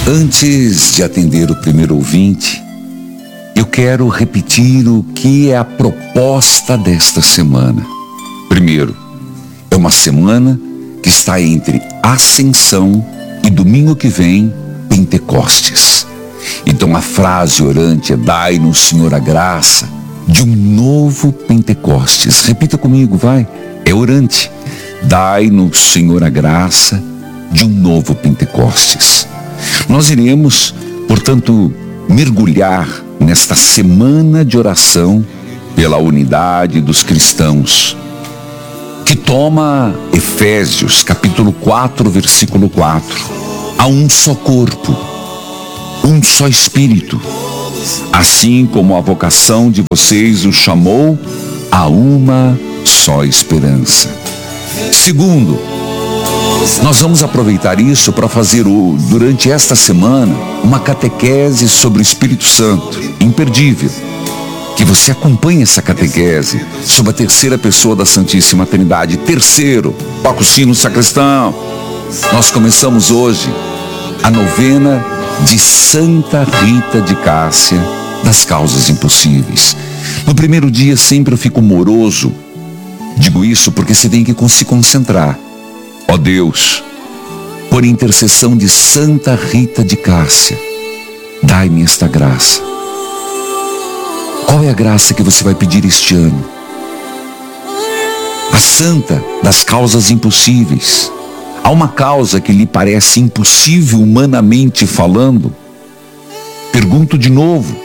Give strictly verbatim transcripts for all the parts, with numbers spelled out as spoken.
Antes de atender o primeiro ouvinte, eu quero repetir o que é a proposta desta semana. Primeiro, é uma semana que está entre Ascensão e domingo que vem, Pentecostes. Então a frase orante é: dai-nos, Senhor, a graça de um novo Pentecostes. Repita comigo, vai. É orante. Dai-nos, Senhor, a graça de um novo Pentecostes. Nós iremos, portanto, mergulhar nesta semana de oração pela unidade dos cristãos, que toma Efésios, capítulo quatro, versículo quatro. Há um só corpo, um só Espírito, assim como a vocação de vocês o chamou a uma só esperança. Segundo, nós vamos aproveitar isso para fazer, o, durante esta semana, uma catequese sobre o Espírito Santo, imperdível. Que você acompanhe essa catequese sobre a terceira pessoa da Santíssima Trindade. Terceiro, toca o sino, sacristão. Nós começamos hoje a novena de Santa Rita de Cássia, das causas impossíveis. No primeiro dia sempre eu fico moroso. Digo isso porque você tem que se concentrar. Ó Deus, por intercessão de Santa Rita de Cássia, dai-me esta graça. Qual é a graça que você vai pedir este ano? A santa das causas impossíveis. Há uma causa que lhe parece impossível humanamente falando? Pergunto de novo.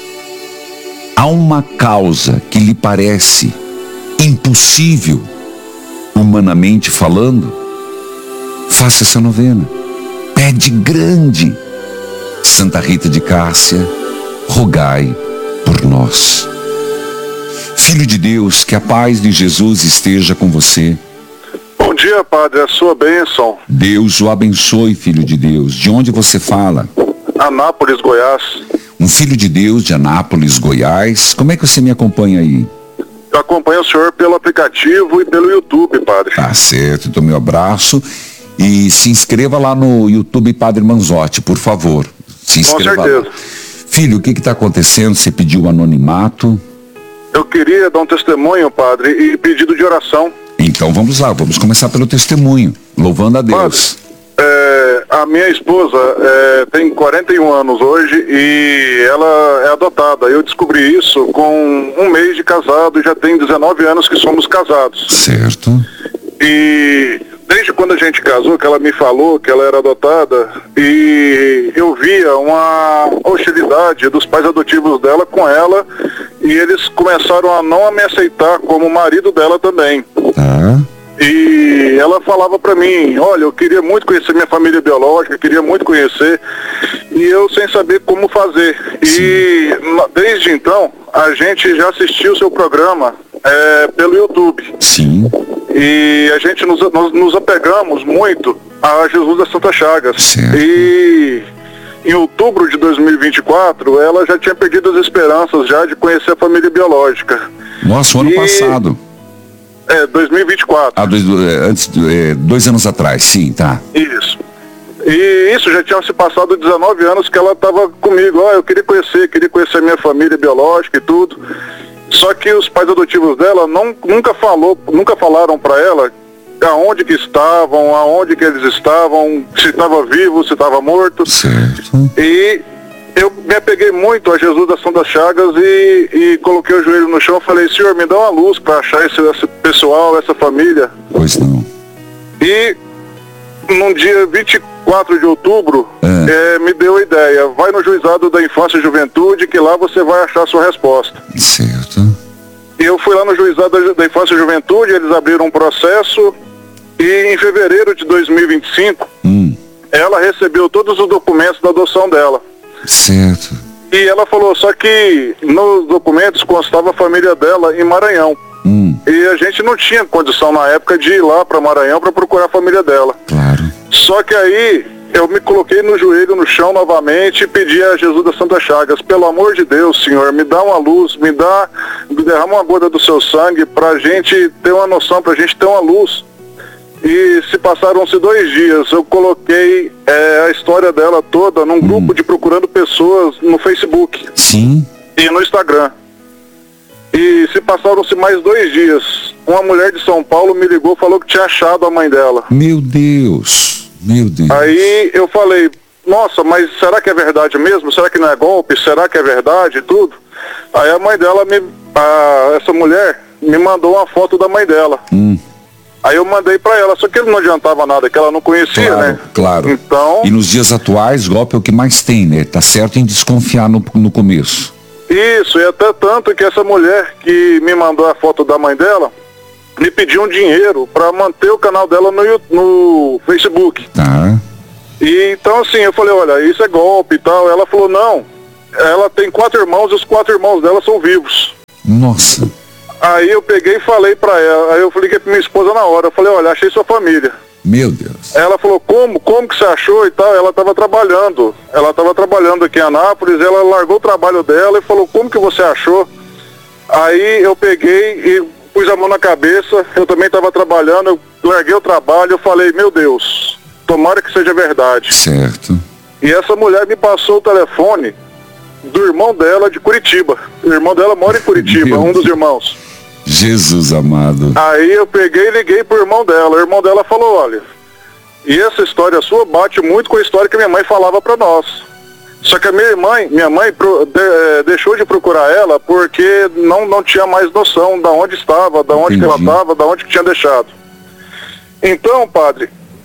Há uma causa que lhe parece impossível humanamente falando? Faça essa novena. Pede grande. Santa Rita de Cássia, rogai por nós. Filho de Deus, que a paz de Jesus esteja com você. Bom dia, padre, a sua bênção. Deus o abençoe, filho de Deus. De onde você fala? Anápolis, Goiás. Um filho de Deus de Anápolis, Goiás. Como é que você me acompanha aí? Eu acompanho o senhor pelo aplicativo e pelo YouTube, padre. Tá certo, então meu abraço. E se inscreva lá no YouTube Padre Manzotti, por favor. Se inscreva. Com certeza. Lá. Filho, o que está acontecendo? Você pediu anonimato? Eu queria dar um testemunho, padre, e pedido de oração. Então vamos lá, vamos começar pelo testemunho. Louvando a Deus. Padre, é, a minha esposa é, tem quarenta e um anos hoje e ela é adotada. Eu descobri isso com um mês de casado e já tem dezenove anos que somos casados. Certo. E desde quando a gente casou, que ela me falou que ela era adotada, e eu via uma hostilidade dos pais adotivos dela com ela, e eles começaram a não me aceitar como marido dela também. Tá. E ela falava pra mim: olha, eu queria muito conhecer minha família biológica, queria muito conhecer, e eu sem saber como fazer. Sim. E desde então, a gente já assistiu o seu programa é, pelo YouTube. Sim. E a gente nos, nós nos apegamos muito a Jesus das Santas Chagas. Certo. E em outubro de dois mil e vinte e quatro, ela já tinha perdido as esperanças já de conhecer a família biológica. Nossa, o ano e... passado. É, dois mil e vinte e quatro. Ah, dois, antes, é, dois anos atrás, sim, tá. Isso. E isso já tinha se passado dezenove anos que ela estava comigo. Ah, eu queria conhecer, queria conhecer a minha família biológica e tudo. Só que os pais adotivos dela não, nunca, falou, nunca falaram para ela aonde que estavam, aonde que eles estavam, se estava vivo, se estava morto. Certo. E eu me apeguei muito a Jesus das Santas Chagas e, e coloquei o joelho no chão e falei: Senhor, me dá uma luz para achar esse, esse pessoal, essa família. Pois não. E no dia vinte e quatro de outubro, é. É, me deu a ideia: vai no Juizado da Infância e Juventude, que lá você vai achar a sua resposta. Certo. E eu fui lá no Juizado da, da Infância e Juventude, eles abriram um processo, e em fevereiro de dois mil e vinte e cinco, hum. ela recebeu todos os documentos da adoção dela. Certo. E ela falou, só que nos documentos constava a família dela em Maranhão. Hum. E a gente não tinha condição na época de ir lá para Maranhão para procurar a família dela. Claro. Só que aí eu me coloquei no joelho no chão novamente e pedi a Jesus das Santas Chagas: pelo amor de Deus, Senhor, me dá uma luz, me dá, me derrama uma gota do seu sangue pra gente ter uma noção, pra gente ter uma luz. E se passaram-se dois dias, eu coloquei é, a história dela toda num grupo hum. de procurando pessoas no Facebook. Sim. E no Instagram. E se passaram-se mais dois dias, uma mulher de São Paulo me ligou, falou que tinha achado a mãe dela. Meu Deus, meu Deus. Aí eu falei, nossa, mas será que é verdade mesmo? Será que não é golpe? Será que é verdade e tudo? Aí a mãe dela, me, a, essa mulher, me mandou uma foto da mãe dela. Hum. Aí eu mandei pra ela, só que não adiantava nada, que ela não conhecia, claro, né? Claro, então... E nos dias atuais, golpe é o que mais tem, né? Tá certo em desconfiar no, no começo. Isso, e até tanto que essa mulher que me mandou a foto da mãe dela, me pediu um dinheiro pra manter o canal dela no, no Facebook. Tá. E então assim, eu falei, olha, isso é golpe e tal. Ela falou, não, ela tem quatro irmãos e os quatro irmãos dela são vivos. Nossa. Aí eu peguei e falei pra ela, aí eu liguei pra minha esposa na hora, eu falei, olha, achei sua família. Meu Deus. Ela falou, como? Como que você achou e tal? Ela estava trabalhando, ela estava trabalhando aqui em Anápolis, ela largou o trabalho dela e falou, como que você achou? Aí eu peguei e pus a mão na cabeça, eu também estava trabalhando, eu larguei o trabalho, eu falei, meu Deus, tomara que seja verdade. Certo. E essa mulher me passou o telefone do irmão dela de Curitiba. O irmão dela mora em Curitiba, um dos irmãos. Jesus amado. Aí eu peguei e liguei pro irmão dela. O irmão dela falou, olha, e essa história sua bate muito com a história que minha mãe falava pra nós. Só que a minha mãe, minha mãe pro, de, deixou de procurar ela porque não, não tinha mais noção de onde estava, de onde que ela estava, de onde que tinha deixado. Então, padre,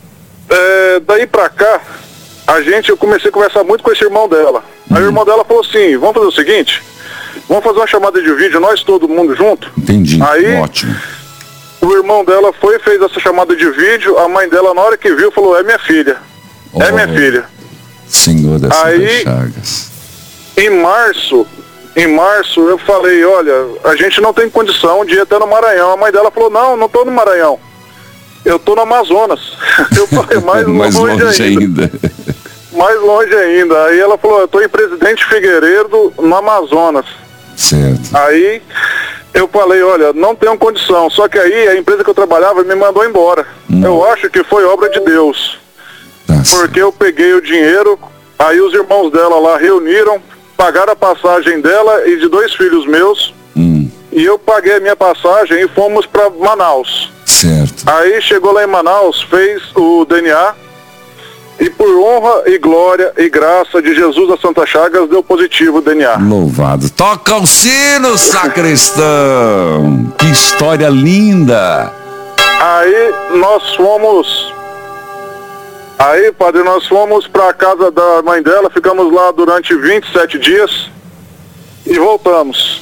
é, daí pra cá, a gente, eu comecei a conversar muito com esse irmão dela. Aí o irmão dela falou assim, vamos fazer o seguinte, vamos fazer uma chamada de vídeo, nós todo mundo junto. Entendi, aí, ótimo. O irmão dela foi, fez essa chamada de vídeo, a mãe dela na hora que viu falou, é minha filha, oh, é minha filha. Senhor das aí, Chagas. Em março, em março eu falei, olha, a gente não tem condição de ir até no Maranhão. A mãe dela falou, não, não tô no Maranhão, eu tô no Amazonas. Eu falei, mais, mais longe, longe ainda. ainda. Mais longe ainda. Aí ela falou, eu tô em Presidente Figueiredo, no Amazonas. Certo. Aí eu falei, olha, não tenho condição. Só que aí a empresa que eu trabalhava me mandou embora. Hum. Eu acho que foi obra de Deus. Tá, porque eu peguei o dinheiro, aí os irmãos dela lá reuniram, pagaram a passagem dela e de dois filhos meus. Hum. E eu paguei a minha passagem e fomos para Manaus. Certo. Aí chegou lá em Manaus, fez o D N A. E por honra e glória e graça de Jesus das Santas Chagas, deu positivo o D N A. Louvado. Toca o sino, sacristão! Que história linda! Aí nós fomos... Aí, padre, nós fomos para a casa da mãe dela, ficamos lá durante vinte e sete dias e voltamos.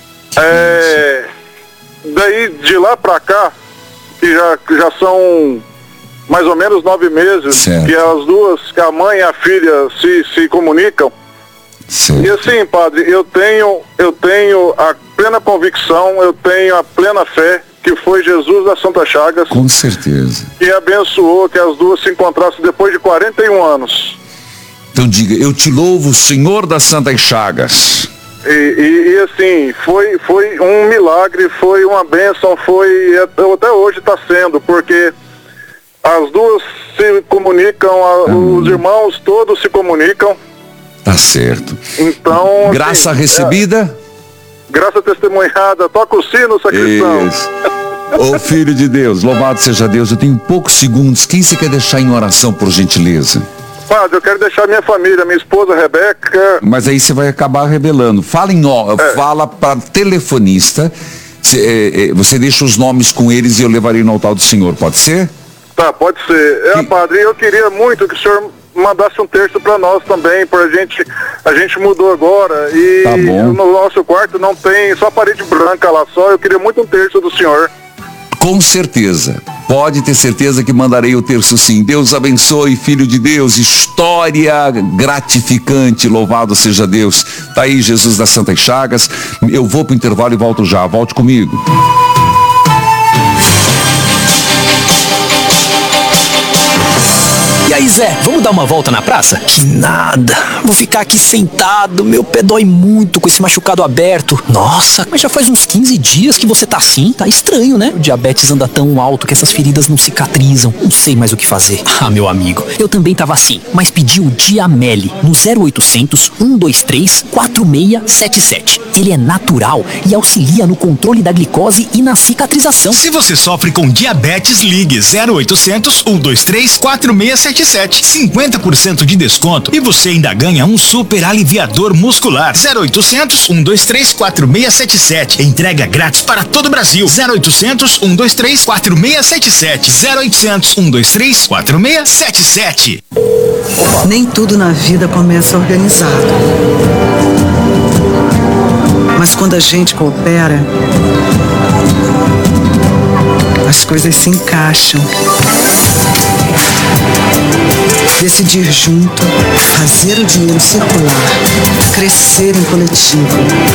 É, daí, de lá para cá, que já, já são... mais ou menos nove meses, certo. Que as duas, que a mãe e a filha se, se comunicam. Certo. E assim, padre, eu tenho, eu tenho a plena convicção, eu tenho a plena fé que foi Jesus das Santas Chagas. Com certeza. Que abençoou que as duas se encontrassem depois de quarenta e um anos. Então diga, eu te louvo, Senhor das Santas Chagas. E, e, e assim, foi, foi um milagre, foi uma bênção, foi, até hoje está sendo, porque... as duas se comunicam, a, hum. os irmãos todos se comunicam. Tá certo. Então... graça assim, recebida? É, graça testemunhada. Toca o sino, sacristão. Isso. Ô filho de Deus, louvado seja Deus. Eu tenho poucos segundos. Quem você quer deixar em oração, por gentileza? Padre, eu quero deixar minha família, minha esposa Rebeca. Mas aí você vai acabar revelando. Fala em ó, é. Fala para telefonista. Cê, é, você deixa os nomes com eles e eu levarei no altar do Senhor. Pode ser? Tá, pode ser. É, que... padre, eu queria muito que o senhor mandasse um terço para nós também, pra gente, a gente mudou agora e tá bom. No nosso quarto não tem, só parede branca lá só, eu queria muito um terço do senhor. Com certeza, pode ter certeza que mandarei o terço sim. Deus abençoe, filho de Deus, história gratificante, louvado seja Deus. Tá aí Jesus das Santas Chagas, eu vou pro intervalo e volto já, volte comigo. E aí, Zé, vamos dar uma volta na praça? Que nada. Vou ficar aqui sentado, meu pé dói muito com esse machucado aberto. Nossa, mas já faz uns quinze dias que você tá assim. Tá estranho, né? O diabetes anda tão alto que essas feridas não cicatrizam. Não sei mais o que fazer. Ah, meu amigo, eu também tava assim, mas pedi o Diamele no zero oitocentos, um dois três, quatro seis sete sete. Ele é natural e auxilia no controle da glicose e na cicatrização. Se você sofre com diabetes, ligue zero oitocentos, um dois três, quatro seis sete sete. cinquenta por cento de desconto e você ainda ganha um super aliviador muscular. zero oitocentos, um dois três, quatro seis sete sete. Entrega grátis para todo o Brasil. zero oitocentos, um dois três, quatro seis sete sete. zero oitocentos, um dois três, quatro seis sete sete. Nem tudo na vida começa organizado. Mas quando a gente coopera, as coisas se encaixam. Decidir junto, fazer o dinheiro circular, crescer em coletivo.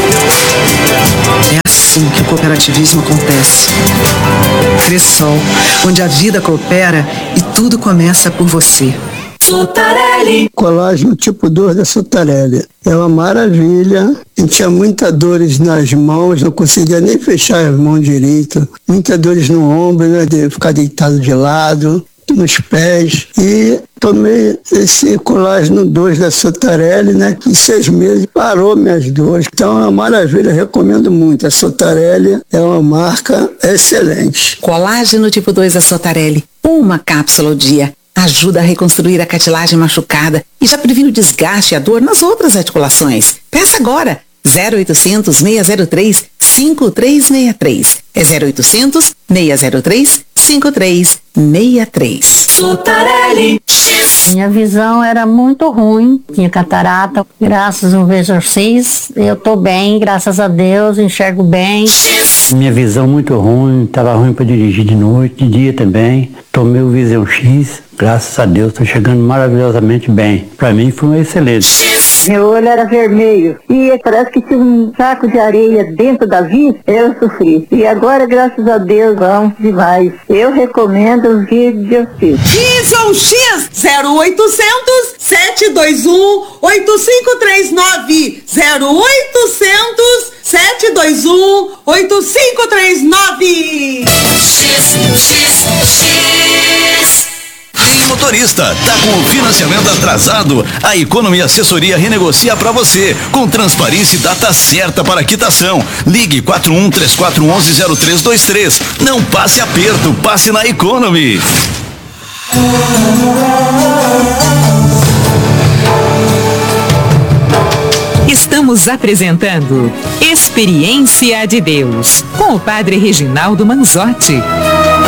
É assim que o cooperativismo acontece. Cressol, onde a vida coopera e tudo começa por você. Sotarelli. Colágeno tipo dois da Sotarelli. É uma maravilha. Eu tinha muitas dores nas mãos, não conseguia nem fechar as mãos direito. Muitas dores no ombro, né, de ficar deitado de lado, nos pés. E tomei esse colágeno dois da Sotarelli, né, que em seis meses parou minhas dores. Então é uma maravilha, recomendo muito. A Sotarelli é uma marca excelente. Colágeno tipo dois da Sotarelli. Uma cápsula ao dia. Ajuda a reconstruir a cartilagem machucada e já previne o desgaste e a dor nas outras articulações. Peça agora. zero oitocentos, seis zero três, cinco três seis três. É zero oitocentos, seis zero três, cinco três seis três. Sotarelli. Minha visão era muito ruim, tinha catarata. Graças ao Exorcis, eu tô bem, graças a Deus, enxergo bem. Minha visão muito ruim, estava ruim para dirigir de noite, de dia também. Tomei o Visão X, graças a Deus, estou chegando maravilhosamente bem. Para mim foi um excelente. Meu olho era vermelho e parece que tinha um saco de areia dentro da vista, eu sofri. E agora, graças a Deus, vamos demais. Eu recomendo o vídeo X. Visão X, zero oitocentos, sete dois um, oito cinco três nove. zero oitocentos, sete dois um, oito cinco três nove. X, X, X. Ei, motorista, tá com o financiamento atrasado? A Economy Assessoria renegocia para você, com transparência e data certa para quitação. Ligue quatro um três quatro um um zero três dois três. Não passe aperto, passe na Economy. Estamos apresentando Experiência de Deus, com o Padre Reginaldo Manzotti.